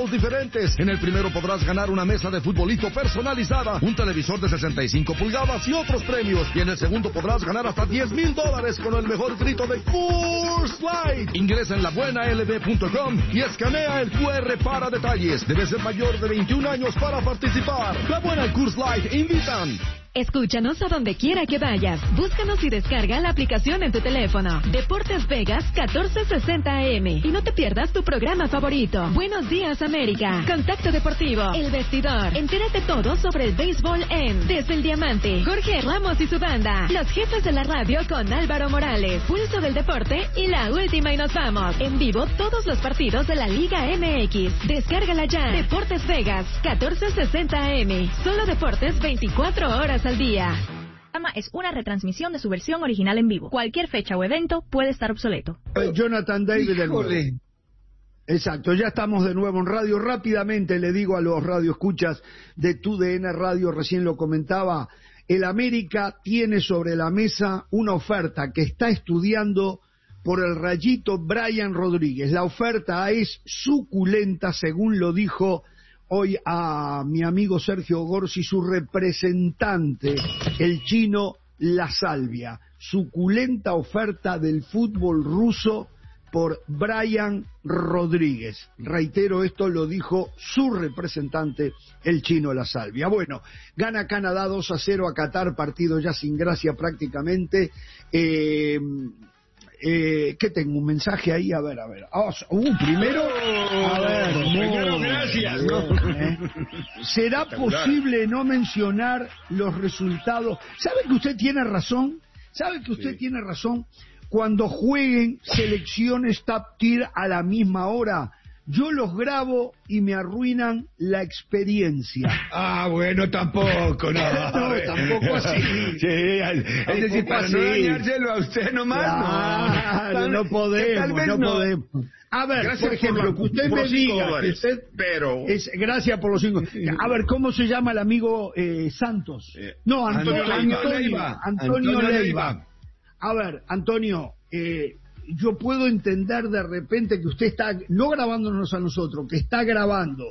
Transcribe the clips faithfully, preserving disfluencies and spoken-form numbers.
sorteos diferentes. En el primero podrás ganar una mesa de futbolito personalizada, un televisor de sesenta y cinco pulgadas y otros premios. Y en el segundo podrás ganar hasta diez mil dólares con el mejor grito de Coors Light. Ingresa en la buena l b punto com y escanea el Q R para detalles. Debes ser mayor de veintiún años para participar. La Buena y Coors Light invitan. Escúchanos a donde quiera que vayas. Búscanos y descarga la aplicación en tu teléfono. Deportes Vegas catorce sesenta A M. Y no te pierdas tu programa favorito. Buenos Días América. Contacto Deportivo. El Vestidor. Entérate todo sobre el béisbol en Desde el Diamante. Jorge Ramos y su banda. Los jefes de la radio con Álvaro Morales. Pulso del Deporte y La Última y nos vamos. En vivo todos los partidos de la Liga M X. Descárgala ya. Deportes Vegas catorce sesenta A M. Solo deportes veinticuatro horas al día. Es una retransmisión de su versión original en vivo. Cualquier fecha o evento puede estar obsoleto. Jonathan David de nuevo. Exacto, ya estamos de nuevo en radio. Rápidamente le digo a los radioescuchas de Tu D N Radio, recién lo comentaba, el América tiene sobre la mesa una oferta que está estudiando por el rayito Brian Rodríguez. La oferta es suculenta, según lo dijo hoy a mi amigo Sergio Gorsi, su representante, el chino La Salvia. Suculenta oferta del fútbol ruso por Brian Rodríguez. Reitero, esto lo dijo su representante, el chino La Salvia. Bueno, gana Canadá dos a cero a Qatar, partido ya sin gracia prácticamente. Eh... Eh, ¿Qué tengo? ¿Un mensaje ahí? A ver, a ver. Oh, uh, primero... A ver, no, primero, gracias. No, ¿eh? ¿Será posible no mencionar los resultados? ¿Sabe que usted tiene razón? ¿Sabe que usted sí. tiene razón? Cuando jueguen selecciones Top Tier a la misma hora, yo los grabo y me arruinan la experiencia. Ah, bueno, tampoco, no. No, tampoco así. Sí, es decir, para no dañárselo a usted nomás. Claro, no, no podemos, no, no podemos. A ver, gracias por ejemplo, por que usted por me diga, dólares, que usted, pero... Es, gracias por los cinco. A ver, ¿cómo se llama el amigo eh, Santos? Eh, no, Antonio, Antonio, Antonio Leiva. Antonio, Antonio Leiva. Leiva. A ver, Antonio, eh... yo puedo entender de repente que usted está, no grabándonos a nosotros, que está grabando.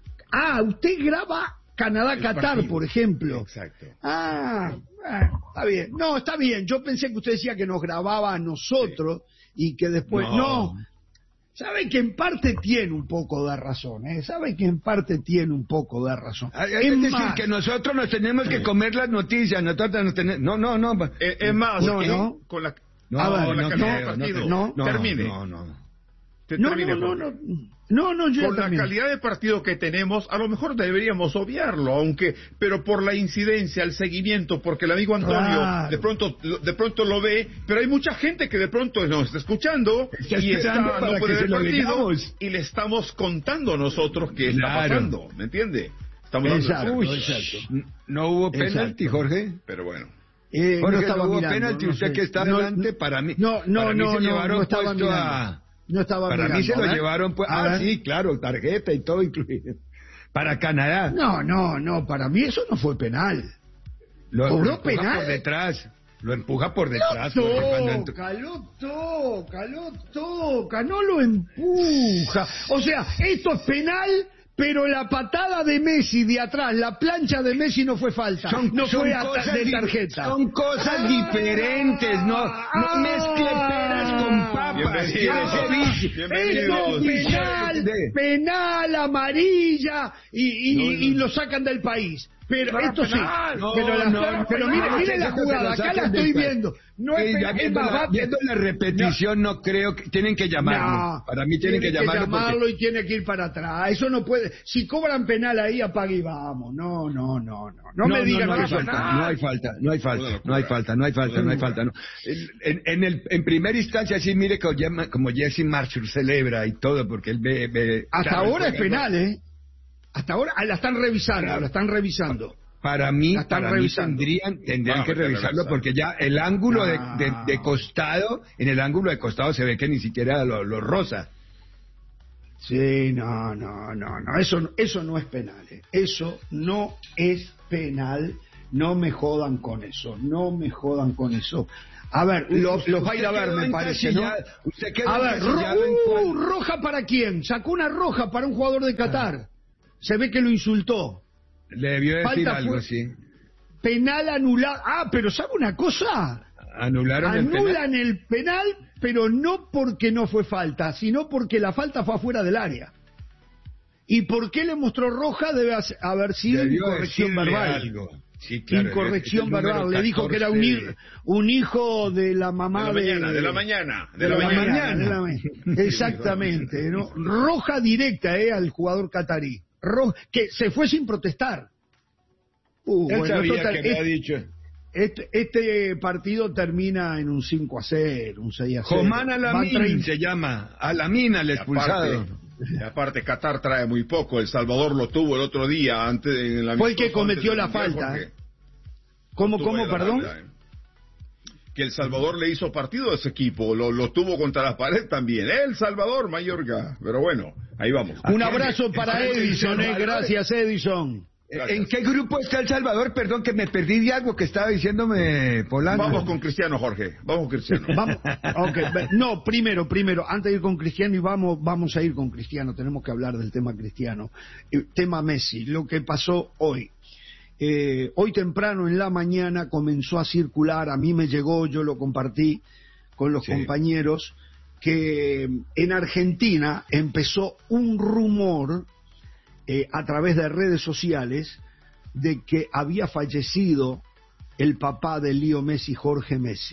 Ah, usted graba Canadá-Qatar, por ejemplo. Exacto. Ah, bueno, está bien. No, está bien. Yo pensé que usted decía que nos grababa a nosotros sí. y que después... No. no. Sabe que en parte tiene un poco de razón, ¿eh? Sabe que en parte tiene un poco de razón. Es, es decir, más, que nosotros nos tenemos que comer las noticias, nosotros nos tenemos... No, no, no. Es, es más, no, no. con la... No, a ver, no, no, no, partido. no, no, termine. No, no, no. No, no, no, no, no, no, yo Por la calidad de partido que tenemos, a lo mejor deberíamos obviarlo, aunque, pero por la incidencia, el seguimiento, porque el amigo Antonio claro. de pronto, de pronto lo ve, pero hay mucha gente que de pronto nos está escuchando está y está, no puede ver el partido y le estamos contando nosotros qué claro. está pasando, ¿me entiende? Estamos exacto, dando... exacto. No hubo penalti, Jorge, pero bueno. Eh, bueno, no estaba hubo mirando, penalti, no usted sé. que está no, adelante, para mí, no, no, para mí no, se no, llevaron no estaba puesto mirando. a... No estaba para mirando, mí se lo ¿eh? llevaron, pues, ah, sí, claro, tarjeta y todo incluido. Para Canadá. No, no, no, para mí eso no fue penal. Lo, ¿Cobró lo empuja penal? por detrás. Lo empuja por detrás. Lo toca, lo toca, lo toca, no lo empuja. O sea, esto es penal, pero la patada de Messi de atrás, la plancha de Messi no fue falta, son, no son fue cosas de tarjeta. Son cosas ah, diferentes, no, ah, no mezcle peras con papas. Esto penal, penal, amarilla y, y, no, no. y lo sacan del país. Pero no, esto sí, no, pero, la, no, pero no, mire, mire la jugada, acá la estoy viendo. No es, sí, viendo, la, viendo la repetición, no, no creo que tienen que llamarlo. No, para mí tienen, tienen que llamarlo. Que llamarlo porque... y tiene que ir para atrás. Eso no puede. Si cobran penal ahí, apague y vamos. No, no, no, no. No, no me digan no, no, que hay falta, no hay falta, no hay falta, no hay falta, no hay falta, no hay falta. No. En, en, el, en primera instancia, sí, mire como Jesse Marshall celebra y todo, porque él ve. ve Hasta claro, ahora es penal, ¿eh? Hasta ahora la están revisando, claro. la están revisando. Para mí, para mí tendrían, tendrían ah, que revisarlo porque ya el ángulo ah. de, de, de costado, en el ángulo de costado se ve que ni siquiera lo, lo rosa. Sí, no, no, no, no, eso, eso no es penal, ¿eh? Eso no es penal, no me jodan con eso, no me jodan con eso. A ver, los lo va a ir a ver, me parece, ¿no? Usted quedó a ver, ro uh, ¿roja para quién? Sacó una roja para un jugador de Qatar. Ah. Se ve que lo insultó. Le debió decir Falta algo, fue... sí. Penal anulado. Ah, pero ¿sabe una cosa? Anularon Anulan el penal. el penal, pero no porque no fue falta, sino porque la falta fue afuera del área. ¿Y por qué le mostró roja? Debe haber sido Debió incorrección verbal. Algo. Sí, claro, incorrección verbal. Le dijo que era un, hijo, un hijo de la mamá de la mañana, de, de la mañana, de, de la, la mañana. mañana. De la mañana. Exactamente, ¿no? Roja directa, eh, al jugador catarí. Ro que se fue sin protestar. Uh, Él bueno, sabía total, que había dicho. Este, este partido termina en un cinco a cero, un seis a cero. Jomán Alamín se llama, Alamín al expulsado. Y aparte Qatar trae muy poco, El Salvador lo tuvo el otro día antes en la fue el que cometió la falta. ¿Cómo, cómo, perdón? Falta, ¿eh? Que El Salvador le hizo partido a ese equipo, lo, lo tuvo contra la pared también. El Salvador, Mallorca. Pero bueno, ahí vamos. Un abrazo para Edison, eh, gracias Edison. Gracias. ¿En qué grupo está El Salvador? Perdón que me perdí de algo que estaba diciéndome Polanco. Vamos con Cristiano, Jorge. Vamos con Cristiano. Vamos. Okay. No, primero, primero, antes de ir con Cristiano, y vamos, vamos a ir con Cristiano, tenemos que hablar del tema Cristiano. El tema Messi, lo que pasó hoy. Eh, hoy temprano en la mañana comenzó a circular, a mí me llegó, yo lo compartí con los sí. compañeros, que en Argentina empezó un rumor Eh, a través de redes sociales de que había fallecido el papá de Leo Messi, Jorge Messi.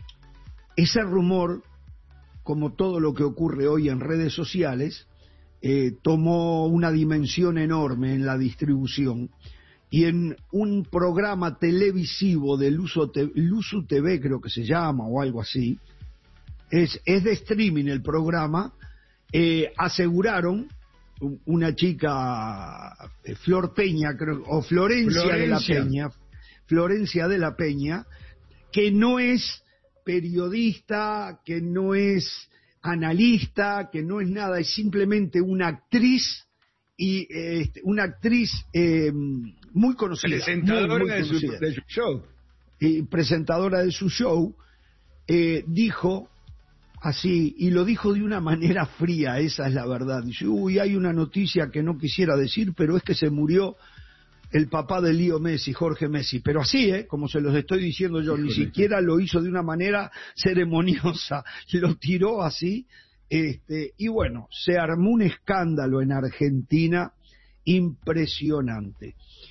Ese rumor, como todo lo que ocurre hoy en redes sociales, eh, tomó una dimensión enorme en la distribución, y en un programa televisivo de Luzu T V, creo que se llama, o algo así, es, es de streaming el programa, eh, aseguraron una chica, Flor Peña, creo, o Florencia, Florencia de la Peña, Florencia de la Peña, que no es periodista, que no es analista, que no es nada, es simplemente una actriz, y eh, una actriz eh, muy conocida. Presentadora muy, muy de, su, de su show. Y presentadora de su show, eh, dijo... así, y lo dijo de una manera fría, esa es la verdad. Dice, uy, hay una noticia que no quisiera decir, pero es que se murió el papá de Leo Messi, Jorge Messi. Pero así, ¿eh? Como se los estoy diciendo yo, Híjole. Ni siquiera lo hizo de una manera ceremoniosa, lo tiró así, este, y bueno, se armó un escándalo en Argentina impresionante.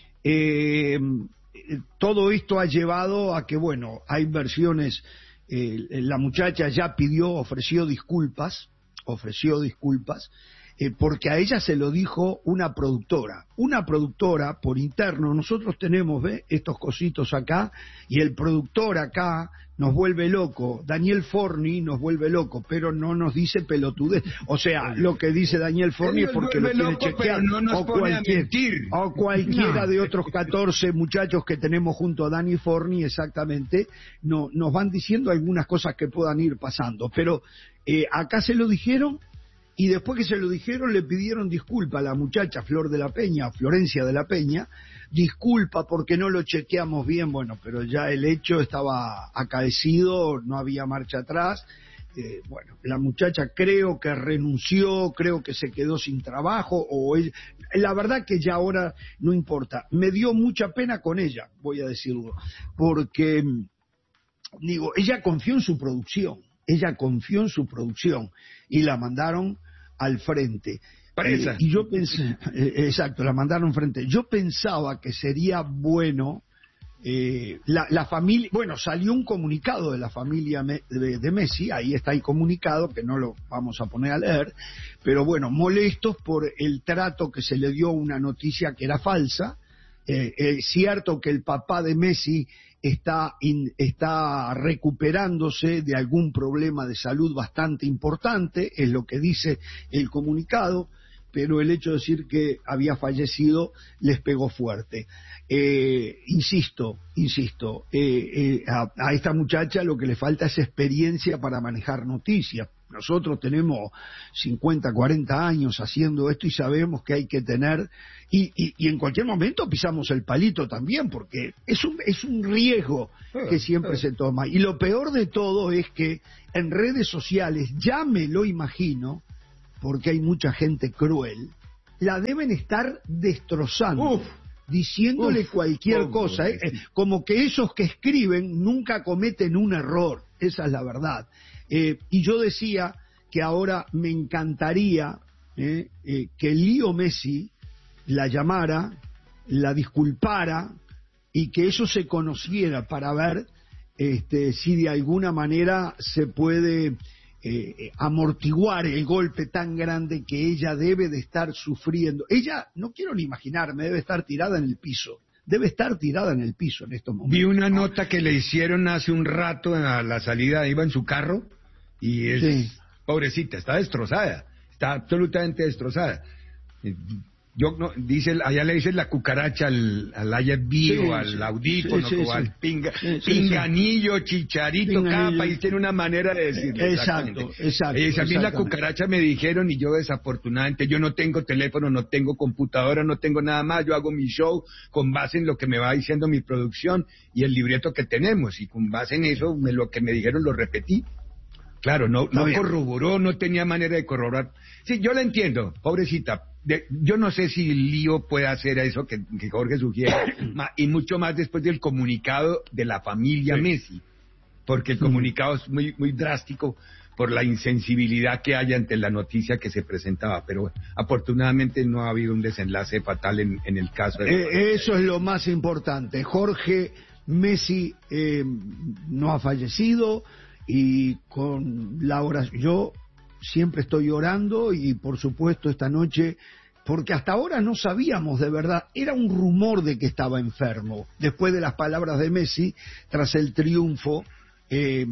Eh, todo esto ha llevado a que, bueno, hay versiones... Eh, la muchacha ya pidió, ofreció disculpas, ofreció disculpas, eh, porque a ella se lo dijo una productora, una productora por interno. Nosotros tenemos, ¿ve?, estos cositos acá, y el productor acá nos vuelve loco, Daniel Forni nos vuelve loco, pero no nos dice pelotudez. O sea, lo que dice Daniel Forni es porque lo quiere chequear, no nos o, cualquier, o cualquiera no. de otros catorce muchachos que tenemos junto a Dani Forni, exactamente, no, nos van diciendo algunas cosas que puedan ir pasando. Pero eh, acá se lo dijeron, y después que se lo dijeron le pidieron disculpa a la muchacha Flor de la Peña, Florencia de la Peña, disculpa porque no lo chequeamos bien. Bueno, pero ya el hecho estaba acaecido, no había marcha atrás. Eh, bueno, la muchacha creo que renunció, creo que se quedó sin trabajo, o él, la verdad que ya ahora no importa. Me dio mucha pena con ella, voy a decirlo, porque digo, ella confió en su producción, ella confió en su producción y la mandaron al frente. Presa. Eh, y yo pensé, eh, exacto, la mandaron frente. Yo pensaba que sería bueno, eh, la, la familia, bueno, salió un comunicado de la familia me, de, de Messi, ahí está el comunicado, que no lo vamos a poner a leer, pero bueno, molestos por el trato que se le dio a una noticia que era falsa. Eh, es cierto que el papá de Messi está, in, está recuperándose de algún problema de salud bastante importante, es lo que dice el comunicado, pero el hecho de decir que había fallecido les pegó fuerte. Eh, insisto, insisto, eh, eh, a, a esta muchacha lo que le falta es experiencia para manejar noticias, Nosotros tenemos cincuenta, cuarenta años haciendo esto y sabemos que hay que tener, y, y, y en cualquier momento pisamos el palito también, porque es un, es un riesgo que siempre se toma. Y lo peor de todo es que en redes sociales, ya me lo imagino, porque hay mucha gente cruel, la deben estar destrozando. Uf. Diciéndole Uf, cualquier oh, cosa, ¿eh? Sí. Como que esos que escriben nunca cometen un error, esa es la verdad. Eh, y yo decía que ahora me encantaría eh, eh, que Leo Messi la llamara, la disculpara y que eso se conociera para ver este, si de alguna manera se puede eh, amortiguar el golpe tan grande que ella debe de estar sufriendo. Ella, no quiero ni imaginarme, debe estar tirada en el piso. Debe estar tirada en el piso en estos momentos. Vi una nota que le hicieron hace un rato a la salida, iba en su carro y es sí. pobrecita, está destrozada, está absolutamente destrozada. Yo no, dice, allá le dicen la cucaracha al, al I F B sí, o al sí, audífono, sí, sí, o al pinga, sí, sí, pinganillo, chicharito, pinganillo. Cada país tiene una manera de decirlo. Exacto, exacto. Eh, a mí la cucaracha me dijeron y yo desafortunadamente, yo no tengo teléfono, no tengo computadora, no tengo nada más, yo hago mi show con base en lo que me va diciendo mi producción y el libreto que tenemos, y con base en eso, me, lo que me dijeron lo repetí. Claro, no, no corroboró, no tenía manera de corroborar. Sí, yo la entiendo, pobrecita. De, yo no sé si Lío puede hacer eso que, que Jorge sugiere, y mucho más después del comunicado de la familia sí. Messi, porque el comunicado es muy, muy drástico por la insensibilidad que hay ante la noticia que se presentaba, pero afortunadamente no ha habido un desenlace fatal en, en el caso de... Eh, eso es lo más importante. Jorge Messi eh, no ha fallecido, y con la oración, yo siempre estoy orando, y por supuesto esta noche, porque hasta ahora no sabíamos de verdad, era un rumor de que estaba enfermo, después de las palabras de Messi, tras el triunfo eh,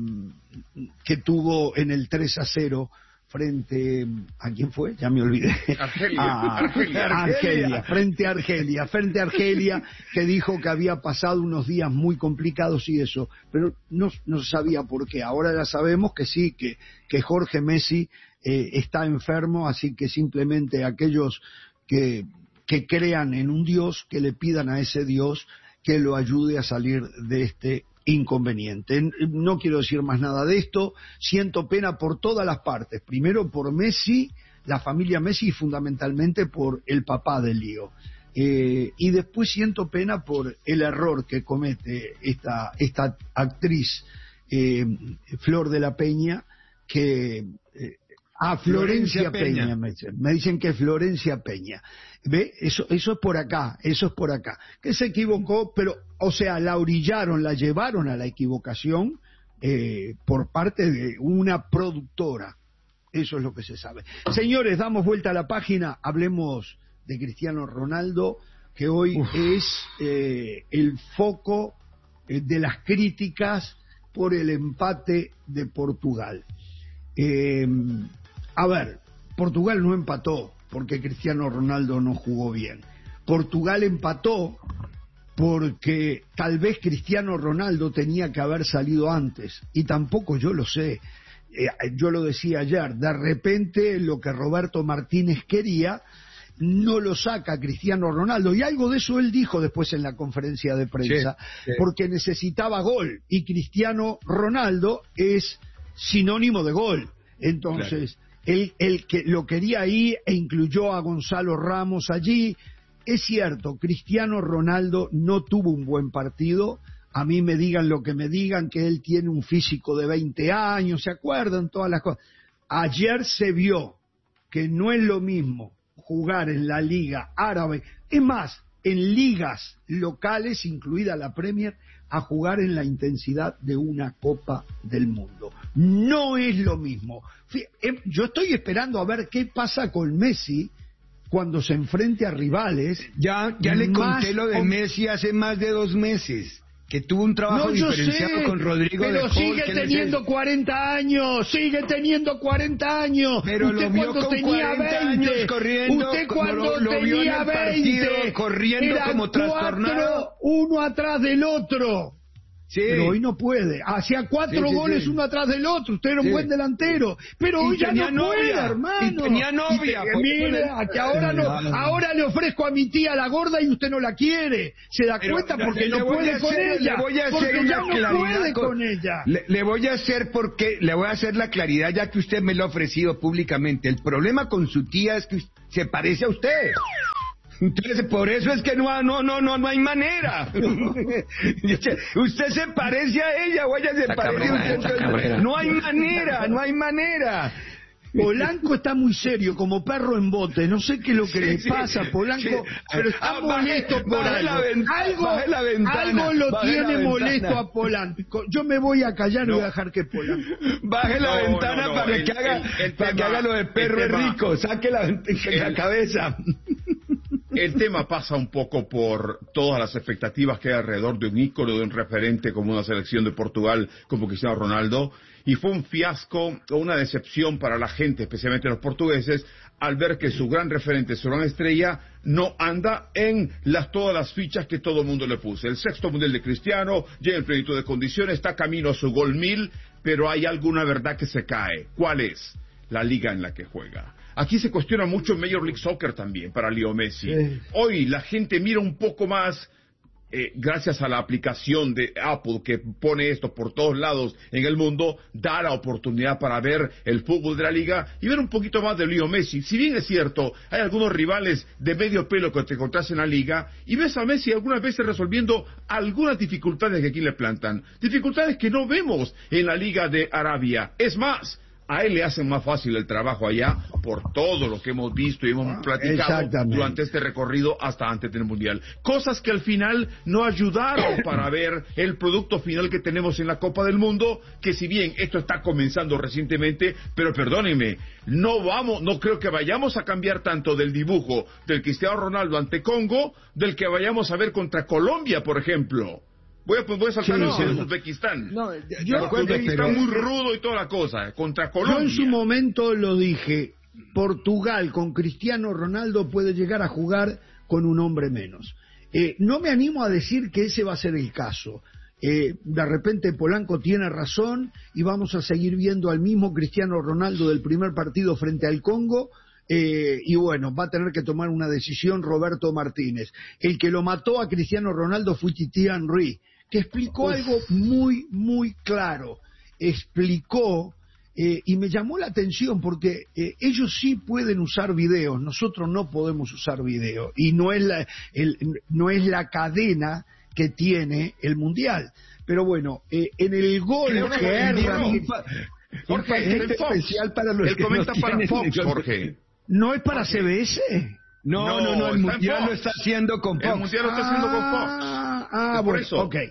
que tuvo en el tres a cero frente, ¿a quién fue? Ya me olvidé. Argelia. A, Argelia. Argelia, frente a Argelia, frente a Argelia, que dijo que había pasado unos días muy complicados y eso, pero no, no sabía por qué. Ahora ya sabemos que sí, que, que Jorge Messi eh, está enfermo, así que simplemente aquellos que, que crean en un Dios, que le pidan a ese Dios que lo ayude a salir de este inconveniente. No quiero decir más nada de esto, siento pena por todas las partes, primero por Messi, la familia Messi, y fundamentalmente por el papá de Lío, eh, y después siento pena por el error que comete esta, esta actriz eh, Flor de la Peña, que eh, ah, Florencia, Florencia Peña, Peña me, dicen, me dicen que es Florencia Peña. ¿Ve? Eso, eso es por acá, eso es por acá. Que se equivocó, pero, o sea, la orillaron, la llevaron a la equivocación eh, por parte de una productora. Eso es lo que se sabe. Señores, damos vuelta a la página, hablemos de Cristiano Ronaldo, que hoy Uf. es eh, el foco eh, de las críticas por el empate de Portugal. Eh, a ver, Portugal no empató porque Cristiano Ronaldo no jugó bien. Portugal empató porque tal vez Cristiano Ronaldo tenía que haber salido antes, y tampoco yo lo sé. Eh, yo lo decía ayer, de repente lo que Roberto Martínez quería no lo saca Cristiano Ronaldo, y algo de eso él dijo después en la conferencia de prensa, sí, sí. porque necesitaba gol, y Cristiano Ronaldo es sinónimo de gol. Entonces, claro. Él, él que lo quería ahí e incluyó a Gonzalo Ramos allí. Es cierto, Cristiano Ronaldo no tuvo un buen partido. A mí me digan lo que me digan, que él tiene un físico de veinte años, ¿se acuerdan? Todas las cosas. Ayer se vio que no es lo mismo jugar en la Liga Árabe, es más, en ligas locales, incluida la Premier, a jugar en la intensidad de una Copa del Mundo. No es lo mismo. Yo estoy esperando a ver qué pasa con Messi cuando se enfrente a rivales. Ya, ya le conté lo de o... Messi hace más de dos meses, que tuvo un trabajo no, diferenciado sé, con Rodrigo pero de Paul, sigue teniendo es... cuarenta años, sigue teniendo cuarenta años. Pero usted lo vio cuando con tenía veinte, años corriendo, usted cuando lo, lo tenía vio en el partido, veinte, corriendo como trastornado, uno atrás del otro. Sí. Pero hoy no puede. Hacía cuatro sí, sí, goles sí. uno atrás del otro. Usted era un Sí. buen delantero. Pero Y hoy ya tenía no puede, novia, hermano. y tenía novia, Y te- por mire, eso le- que ahora no, No, no, no. ahora le ofrezco a mi tía la gorda y usted no la quiere. ¿Se da Pero cuenta? le- Porque le no voy puede a con hacer- ella. le voy a hacer Porque una ya no claridad puede con- con ella. Le, le voy a hacer porque le voy a hacer la claridad ya que usted me lo ha ofrecido públicamente. El problema con su tía es que se parece a usted. Entonces, por eso es que no, no, no, no, no hay manera. Usted se parece a ella o ella se Está parece cabrera, a usted. está cabrera. No hay manera, no hay manera. Polanco está muy serio, como perro en bote. No sé qué es lo que Sí, le sí, pasa a Polanco, sí. pero está Ah, baje- molesto por baje algo. la ven- algo, baje la ventana, algo lo baje la tiene ventana. molesto a Polanco. Yo me voy a callar y No. voy a dejar que Polanco. Baje la No, ventana no, no, para el- que haga, el- el para que tema- haga lo de perro el es tema- rico. Saque la, la el- cabeza. El tema pasa un poco por todas las expectativas que hay alrededor de un ícono, de un referente como una selección de Portugal como Cristiano Ronaldo, y fue un fiasco o una decepción para la gente, especialmente los portugueses, al ver que su gran referente, su gran estrella, no anda en las todas las fichas que todo el mundo le puso. El sexto mundial de Cristiano, llega en plenitud de condiciones, está camino a su gol mil, pero hay alguna verdad que se cae. ¿Cuál es? La liga en la que juega. Aquí se cuestiona mucho Major League Soccer también para Leo Messi. Sí. Hoy la gente mira un poco más, eh, gracias a la aplicación de Apple que pone esto por todos lados en el mundo, da la oportunidad para ver el fútbol de la liga y ver un poquito más de Leo Messi. Si bien es cierto, hay algunos rivales de medio pelo que te encontrás en la liga y ves a Messi algunas veces resolviendo algunas dificultades que aquí le plantan. Dificultades que no vemos en la liga de Arabia. Es más, a él le hacen más fácil el trabajo allá por todo lo que hemos visto y hemos platicado durante este recorrido hasta antes del Mundial. Cosas que al final no ayudaron para ver el producto final que tenemos en la Copa del Mundo, que si bien esto está comenzando recientemente, pero perdónenme, no vamos, no creo que vayamos a cambiar tanto del dibujo del Cristiano Ronaldo ante Congo, del que vayamos a ver contra Colombia, por ejemplo. Voy a, pues voy a saltar Sí, no, sí. de Uzbekistán. No, Yo- Porque Uzbekistán pero- muy rudo y toda la cosa. Contra Colombia. Yo en su momento lo dije, Portugal con Cristiano Ronaldo puede llegar a jugar con un hombre menos. Eh, no me animo a decir que ese va a ser el caso. Eh, de repente Polanco tiene razón y vamos a seguir viendo al mismo Cristiano Ronaldo del primer partido frente al Congo. Eh, y bueno, va a tener que tomar una decisión Roberto Martínez. El que lo mató a Cristiano Ronaldo fue Titi Henry, que explicó Uf. algo muy, muy claro. Explicó, eh, y me llamó la atención porque eh, ellos sí pueden usar videos, nosotros no podemos usar video, y no es la, el, no es la cadena que tiene el Mundial. Pero bueno, eh, en el gol Creo que que erra- no. Un Jorge, paquete en Fox. especial para los Él que comenta no para tienen Fox, ellos. Jorge. ¿no es para C B S? No, No, no, no, el está en mundial Fox. lo está haciendo con El Fox. mundial lo está haciendo con Fox. Ah, ah, Es por bueno, eso. ok.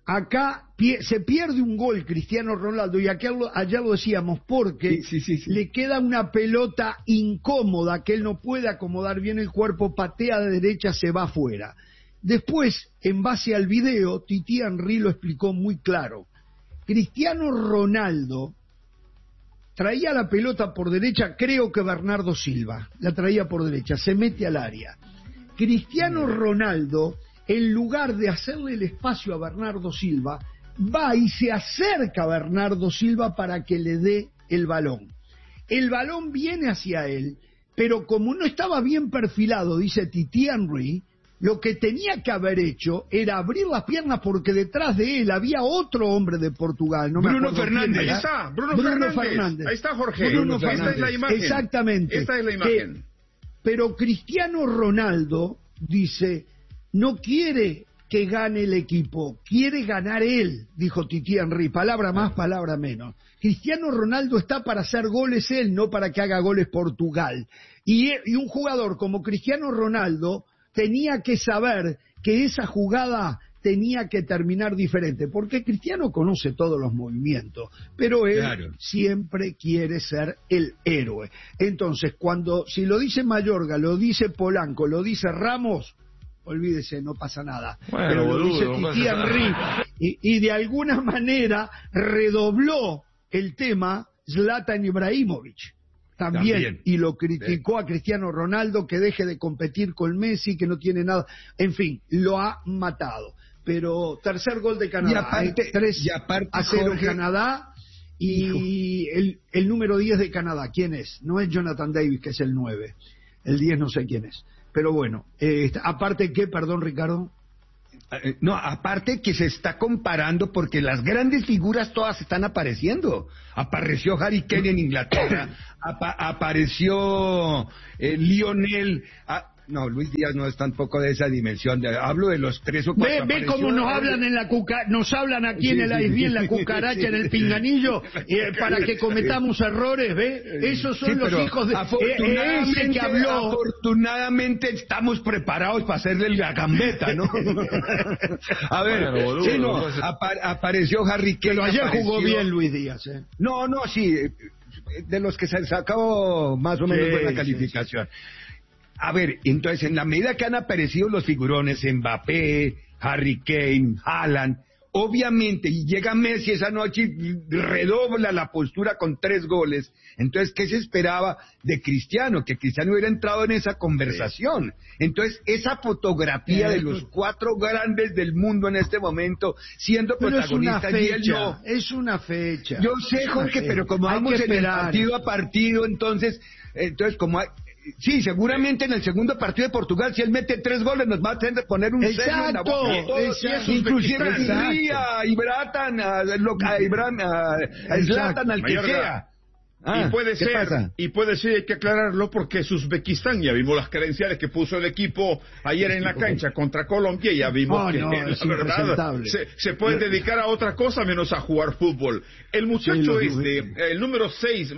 Acá pie- se pierde un gol Cristiano Ronaldo, y acá lo- allá lo decíamos, porque Sí, sí, sí, sí. le queda una pelota incómoda, que él no puede acomodar bien el cuerpo, patea de derecha, se va afuera. Después, en base al video, Titi Henry lo explicó muy claro. Cristiano Ronaldo traía la pelota por derecha, creo que Bernardo Silva, la traía por derecha, se mete al área. Cristiano Ronaldo, en lugar de hacerle el espacio a Bernardo Silva, va y se acerca a Bernardo Silva para que le dé el balón. El balón viene hacia él, pero como no estaba bien perfilado, dice Titi Henry, lo que tenía que haber hecho era abrir las piernas, porque detrás de él había otro hombre de Portugal, no me Bruno acuerdo quién Fernández. Ahí era. está, Bruno, Bruno Fernández. Fernández. Ahí está Jorge. Bruno Esta es la Fernández. imagen. Exactamente. Esta es la Que- imagen. pero Cristiano Ronaldo dice, no quiere que gane el equipo, quiere ganar él, dijo Titi Henry, palabra más, palabra menos. Cristiano Ronaldo está para hacer goles él, no para que haga goles Portugal. Y, y un jugador como Cristiano Ronaldo tenía que saber que esa jugada tenía que terminar diferente, porque Cristiano conoce todos los movimientos, pero él Claro. siempre quiere ser el héroe. Entonces, cuando, si lo dice Mayorga, lo dice Polanco, lo dice Ramos, olvídese, no pasa nada. Bueno, Pero lo boludo, dice no Titi pasa Henry, nada. y, y de alguna manera redobló el tema Zlatan Ibrahimovic. También, También. y lo criticó a Cristiano Ronaldo, que deje de competir con Messi, que no tiene nada, en fin, lo ha matado. pero tercer gol de Canadá. Y aparte, ¿eh? tres y aparte, a cero Jorge, Canadá. Y el, el número diez de Canadá, ¿quién es? No es Jonathan Davis, que es el nueve. El diez no sé quién es. Pero bueno, eh, aparte que, perdón Ricardo. No, aparte que se está comparando porque las grandes figuras todas están apareciendo. Apareció Harry Kane en Inglaterra, apa apareció eh, Lionel... A No, Luis Díaz no es tampoco de esa dimensión. De, hablo de los tres o cuatro. Ve, ve cómo nos hablan en la cuca, nos hablan aquí sí, en el aire, sí, bien la cucaracha, sí, en el pinganillo, eh, para que cometamos errores, ¿ve? Esos son sí, los hijos de afortunadamente, ese que habló. Afortunadamente estamos preparados para hacerle la gambeta, ¿no? A ver, bueno, boludo, sí, no, apa apareció Harry Kane. Pero ayer apareció... jugó bien Luis Díaz, ¿eh? No, no, sí, de los que se sacó más o menos sí, buena calificación. Sí, sí. A ver, entonces, en la medida que han aparecido los figurones, Mbappé, Harry Kane, Haaland, obviamente, y llega Messi esa noche y redobla la postura con tres goles, entonces, ¿qué se esperaba de Cristiano? Que Cristiano hubiera entrado en esa conversación. Entonces, esa fotografía de los cuatro grandes del mundo en este momento, siendo pero protagonistas, es y él no. Es una fecha. Yo sé, Jorge, pero como vamos en el partido a partido, entonces, entonces, como hay... Sí, seguramente en el segundo partido de Portugal, si él mete tres goles, nos va a tener que poner un exacto, sello en la boca. Todos, exacto, inclusive a Ibratan, a Ibran, a Zlatan, al que sea. Ah, y puede ser, pasa? y puede ser, hay que aclararlo, porque es Uzbekistán, ya vimos las credenciales que puso el equipo ayer en la cancha contra Colombia, y ya vimos oh, que no, la verdad se, se puede dedicar a otra cosa menos a jugar fútbol. El muchacho sí, este, el número seis,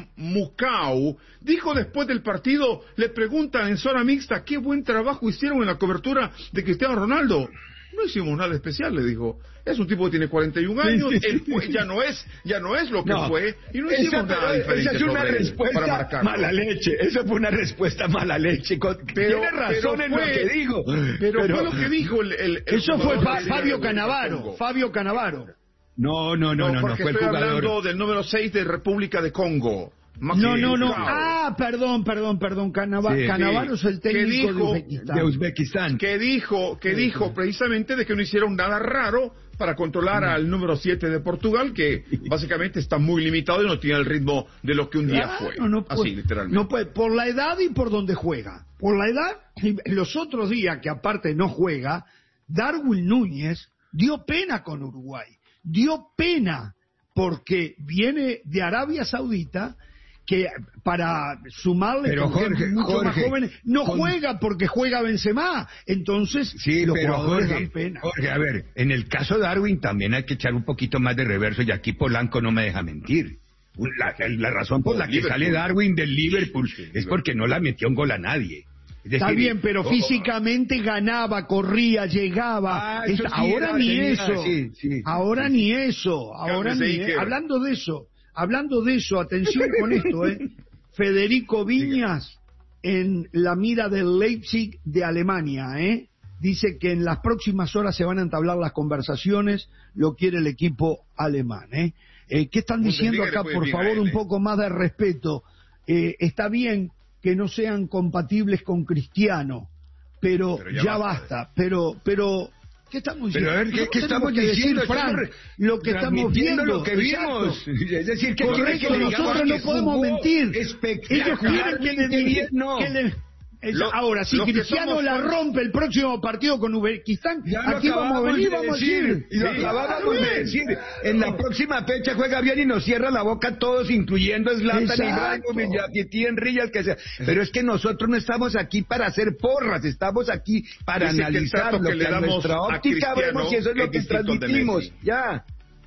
Mukau, dijo después del partido, le preguntan en zona mixta, qué buen trabajo hicieron en la cobertura de Cristiano Ronaldo. No hicimos nada especial, le dijo. Es un tipo que tiene cuarenta y un años, sí, sí, él fue, ya no es, ya no es lo que no, fue, y no hicimos esa, nada diferente. Esa es una respuesta para marcarlo. Mala leche, esa fue una respuesta mala leche. Pero, tiene razón en fue, lo que digo. Pero, pero fue lo que dijo el, el, el eso fue fa, Fabio Cannavaro, Fabio Cannavaro. No, no, no, no, no, porque fue estoy el jugador. hablando del número seis de República de Congo. No, no, no. Ah, perdón, perdón, perdón. Cannavaro sí, sí. es el técnico dijo, de Uzbekistán. De Uzbekistán. Que dijo, que sí, dijo sí. precisamente de que no hicieron nada raro para controlar no. al número siete de Portugal, que básicamente está muy limitado y no tiene el ritmo de lo que un día claro, fue. No Así, puede, literalmente. No puede, por la edad y por donde juega. Por la edad, los otros días que aparte no juega, Darwin Núñez dio pena con Uruguay. Dio pena porque viene de Arabia Saudita, que para sumarle pero Jorge, mucho Jorge, más jóvenes no con... juega porque juega Benzema, entonces sí, los pero jugadores Jorge, dan pena. Jorge, a ver, en el caso de Darwin también hay que echar un poquito más de reverso, y aquí Polanco no me deja mentir. La, la razón por la que Liverpool. sale Darwin del Liverpool es porque no la metió un gol a nadie. Es decir, está bien, pero oh, físicamente ganaba, corría, llegaba. Ah, es, sí ahora era, ni tenía, eso. Sí, sí, ahora sí, ni sí. eso. Ahora ni eh, hablando de eso. Hablando de eso, atención con esto, ¿eh? Federico Viñas en la mira del Leipzig de Alemania, ¿eh? Dice que en las próximas horas se van a entablar las conversaciones, lo quiere el equipo alemán, ¿eh? eh ¿Qué están diciendo acá? Por favor, un poco más de respeto. Eh, está bien que no sean compatibles con Cristiano, pero, pero ya, ya basta. basta. Pero, pero... ¿Qué estamos diciendo? Pero a ver, ¿qué, ¿qué estamos diciendo, Frank? Lo que estamos viendo, lo que vimos. Es decir, que correcto, que nosotros no podemos mentir. Ellos quieren que le digan que le... Lo, ahora, si Cristiano la rompe el próximo partido con Uzbekistán, aquí vamos a venir, vamos a decir. Y lo acabamos de decir. En la próxima fecha juega bien y nos cierra la boca a todos, incluyendo Zlatan, Ibrahimovic, y Henry, el que sea. Pero es que nosotros no estamos aquí para hacer porras, estamos aquí para Dice analizar que lo que, que a nuestra óptica vemos y eso es lo que transmitimos. Ya.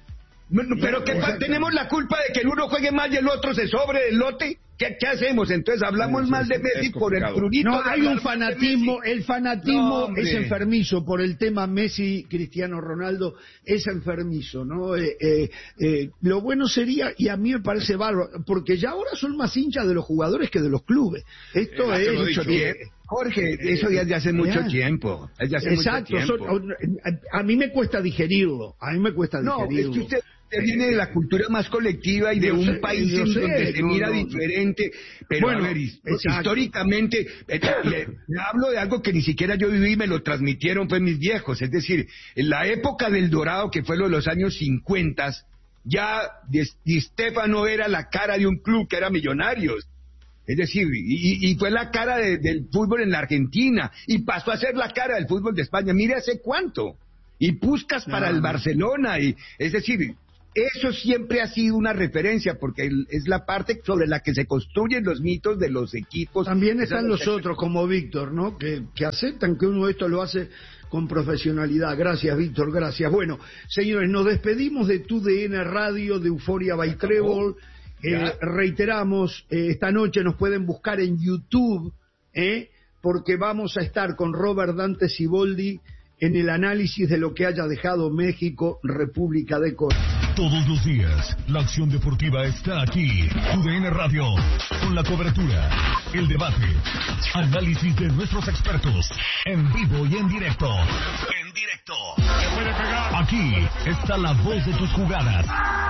Pero que tenemos la culpa de que el uno juegue mal y el otro se sobre el lote. ¿Qué, ¿Qué hacemos? Entonces hablamos más de Messi por el prurito. No, hay un fanatismo, el fanatismo no, es enfermizo por el tema Messi, Cristiano Ronaldo, es enfermizo, ¿no? Eh, eh, eh, lo bueno sería, y a mí me parece bárbaro, porque ya ahora son más hinchas de los jugadores que de los clubes. Esto eh, es mucho tiempo. Jorge, eso ya es de hace mucho ya. tiempo. Es de hace Exacto, mucho tiempo. Son, a mí me cuesta digerirlo, a mí me cuesta digerirlo. No, es que usted... usted viene de la cultura más colectiva y de un sé, país en sé, donde se no, mira no, diferente, pero bueno, a ver, históricamente, eh, le, le hablo de algo que ni siquiera yo viví y me lo transmitieron pues mis viejos, es decir, en la época del Dorado, que fue lo de los años cincuenta, ya Di, Di Stéfano era la cara de un club que era Millonarios. Es decir, y, y fue la cara de, del fútbol en la Argentina, y pasó a ser la cara del fútbol de España. Mire hace cuánto. Y Puskás para el Barcelona. Y, es decir, eso siempre ha sido una referencia, porque el, es la parte sobre la que se construyen los mitos de los equipos. También están los otros, como Víctor, ¿no? Que, que aceptan que uno esto lo hace con profesionalidad. Gracias, Víctor, gracias. Bueno, señores, nos despedimos de Tu D N Radio, de Euphoria by Trébol. Eh, reiteramos, eh, esta noche nos pueden buscar en YouTube, eh, porque vamos a estar con Robert Dante Siboldi en el análisis de lo que haya dejado México, República de Corea. Todos los días, la acción deportiva está aquí. Tu D N Radio, con la cobertura, el debate, análisis de nuestros expertos, en vivo y en directo. En directo. Aquí está la voz de tus jugadas.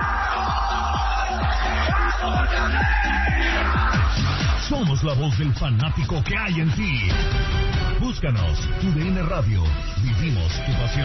Somos la voz del fanático que hay en ti. Búscanos, Tu D N Radio. Vivimos tu pasión.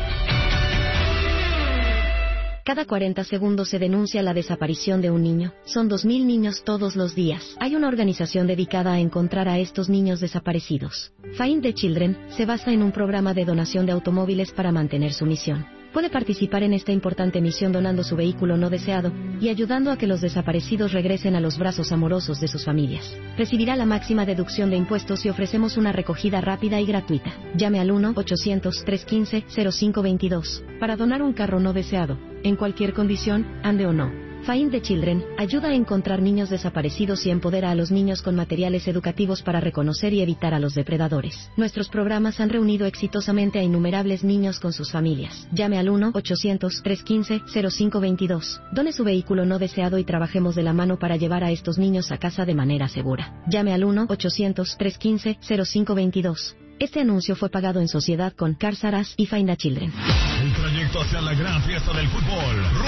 Cada cuarenta segundos se denuncia la desaparición de un niño. Son dos mil niños todos los días. Hay una organización dedicada a encontrar a estos niños desaparecidos. Find the Children se basa en un programa de donación de automóviles para mantener su misión. Puede participar en esta importante misión donando su vehículo no deseado y ayudando a que los desaparecidos regresen a los brazos amorosos de sus familias. Recibirá la máxima deducción de impuestos y ofrecemos una recogida rápida y gratuita. Llame al uno ochocientos, trescientos quince, cero cinco veintidós para donar un carro no deseado, en cualquier condición, ande o no. Find the Children ayuda a encontrar niños desaparecidos y empodera a los niños con materiales educativos para reconocer y evitar a los depredadores. Nuestros programas han reunido exitosamente a innumerables niños con sus familias. Llame al uno ochocientos, trescientos quince, cero cinco veintidós. Done su vehículo no deseado y trabajemos de la mano para llevar a estos niños a casa de manera segura. Llame al uno ochocientos, trescientos quince, cero cinco veintidós. Este anuncio fue pagado en sociedad con Cars R Us y Find the Children. El trayecto hacia la gran fiesta del fútbol.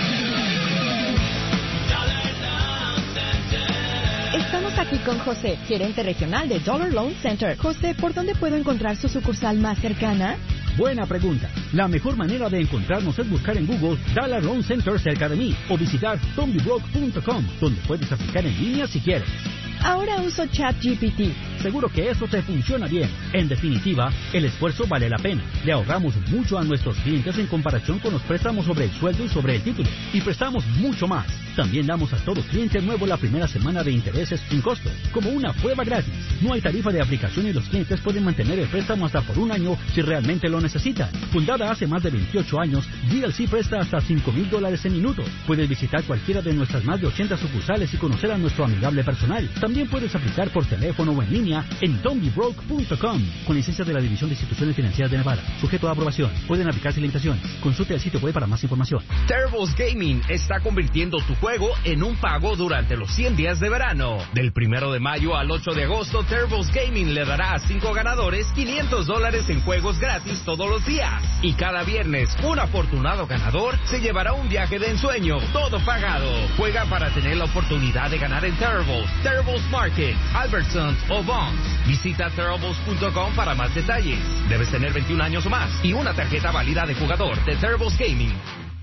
Estamos aquí con José, gerente regional de Dollar Loan Center. José, ¿por dónde puedo encontrar su sucursal más cercana? Buena pregunta. La mejor manera de encontrarnos es buscar en Google Dollar Loan Center cerca de mí o visitar tommy brock punto com, donde puedes aplicar en línea si quieres. Ahora uso ChatGPT. Seguro que eso te funciona bien. En definitiva, el esfuerzo vale la pena. Le ahorramos mucho a nuestros clientes en comparación con los préstamos sobre el sueldo y sobre el título. Y prestamos mucho más. También damos a todo cliente nuevo la primera semana de intereses sin costo, como una prueba gratis. No hay tarifa de aplicación y los clientes pueden mantener el préstamo hasta por un año si realmente lo necesitan. Fundada hace más de veintiocho años, D L C presta hasta cinco mil dólares en minutos. Puedes visitar cualquiera de nuestras más de ochenta sucursales y conocer a nuestro amigable personal. También puedes aplicar por teléfono o en línea en tommy brock punto com, con licencia de la División de Instituciones Financieras de Nevada. Sujeto a aprobación. Pueden aplicarse limitaciones. Consulte el sitio web para más información. Turbo's Gaming está convirtiendo tu juego en un pago durante los cien días de verano. Del primero de mayo al ocho de agosto, Turbo's Gaming le dará a cinco ganadores quinientos dólares en juegos gratis todos los días. Y cada viernes, un afortunado ganador se llevará un viaje de ensueño, todo pagado. Juega para tener la oportunidad de ganar en Turbo's, Turbo's Market, Albertsons o Bonds. Visita turbo's punto com para más detalles. Debes tener veintiún años o más y una tarjeta válida de jugador de Turbo's Gaming.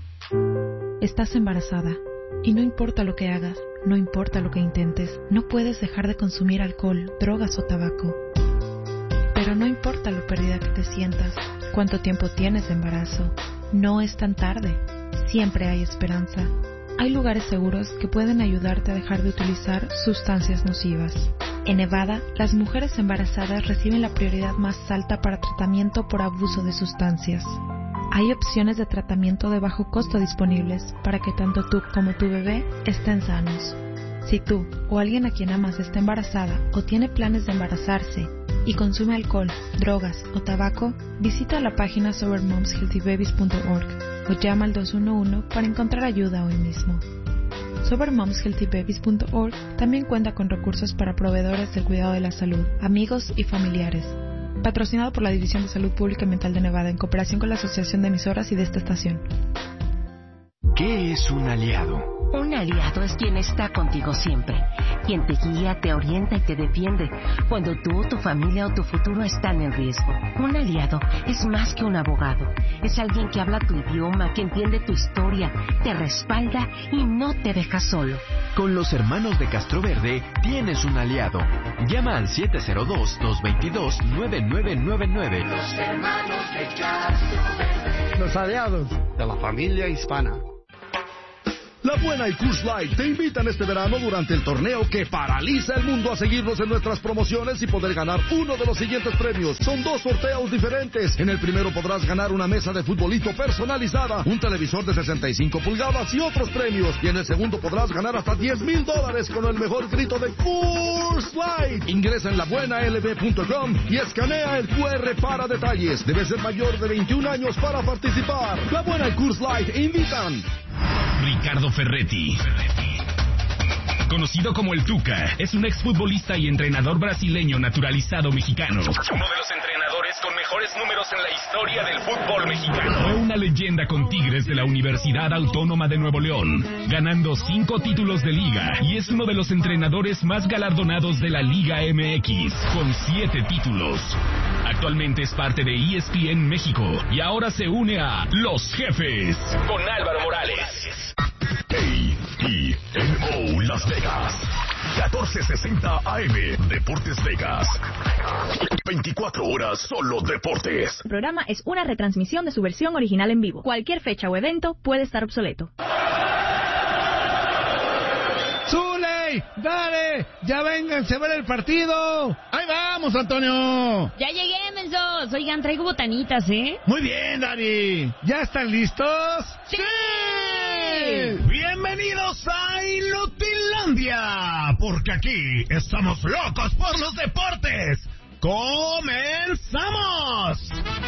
Estás embarazada y no importa lo que hagas, no importa lo que intentes, no puedes dejar de consumir alcohol, drogas o tabaco. Pero no importa lo perdida que te sientas, cuánto tiempo tienes de embarazo, no es tan tarde, siempre hay esperanza. Hay lugares seguros que pueden ayudarte a dejar de utilizar sustancias nocivas. En Nevada, las mujeres embarazadas reciben la prioridad más alta para tratamiento por abuso de sustancias. Hay opciones de tratamiento de bajo costo disponibles para que tanto tú como tu bebé estén sanos. Si tú o alguien a quien amas está embarazada o tiene planes de embarazarse y consume alcohol, drogas o tabaco, visita la página sober moms healthy babies punto org o llama al dos uno uno para encontrar ayuda hoy mismo. sober moms healthy babies punto org también cuenta con recursos para proveedores del cuidado de la salud, amigos y familiares. Patrocinado por la División de Salud Pública y Mental de Nevada en cooperación con la Asociación de Emisoras y de esta estación. ¿Qué es un aliado? Un aliado es quien está contigo siempre, quien te guía, te orienta y te defiende cuando tú, tu familia o tu futuro están en riesgo. Un aliado es más que un abogado, es alguien que habla tu idioma, que entiende tu historia, te respalda y no te deja solo. Con los hermanos de Castroverde tienes un aliado. Llama al siete cero dos, dos dos dos, nueve nueve nueve nueve. Los hermanos de Castroverde. Los aliados de la familia hispana. La Buena y Coors Light te invitan este verano durante el torneo que paraliza el mundo a seguirnos en nuestras promociones y poder ganar uno de los siguientes premios. Son dos sorteos diferentes. En el primero podrás ganar una mesa de futbolito personalizada, un televisor de sesenta y cinco pulgadas y otros premios. Y en el segundo podrás ganar hasta diez mil dólares con el mejor grito de Coors Light. Ingresa en la buena l b punto com y escanea el Q R para detalles. Debes ser mayor de veintiún años para participar. La Buena y Coors Light invitan. Ricardo Ferretti, conocido como el Tuca, es un exfutbolista y entrenador brasileño naturalizado mexicano. Uno de los entrenadores con mejores números en la historia del fútbol mexicano. Fue una leyenda con Tigres de la Universidad Autónoma de Nuevo León, ganando cinco títulos de liga, y es uno de los entrenadores más galardonados de la Liga M X, con siete títulos. Actualmente es parte de E S P N México y ahora se une a Los Jefes con Álvaro Morales. A E N O Las Vegas, catorce sesenta A M, Deportes Vegas. veinticuatro horas solo deportes. El programa es una retransmisión de su versión original en vivo. Cualquier fecha o evento puede estar obsoleto. ¡Zuley! ¡Dale! ¡Ya vénganse a ver el partido! ¡Ahí vamos, Antonio! Ya llegué, mensos. Oigan, traigo botanitas, ¿eh? Muy bien, Dani. ¿Ya están listos? ¡Sí! Bienvenidos a Inutilandia, porque aquí estamos locos por los deportes. ¡Comenzamos!